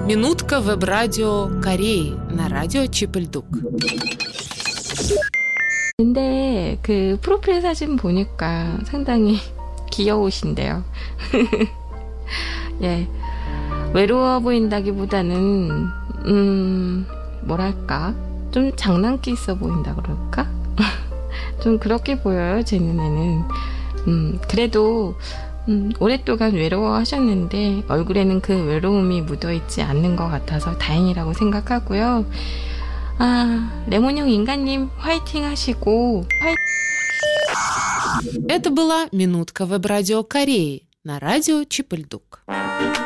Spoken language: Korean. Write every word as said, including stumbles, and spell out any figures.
Минутка веб-радио Кореи на радио Чипельдук. 근데 그 프로필 사진 보니까 상당히 귀여우신데요. 예, 외로워 보인다기보다는 음 뭐랄까 좀 장난기 있어 보인다 그럴까? 좀 그렇게 보여요, 제 눈에는. 음 그래도 음, 오랫동안 외로워하셨는데 얼굴에는 그 외로움이 묻어있지 않는 것 같아서 다행이라고 생각하고요. 아, 레몬형 인간님 화이팅 하시고 화이팅. Это была минутка веб-радио Кореи на радио Чипельдук.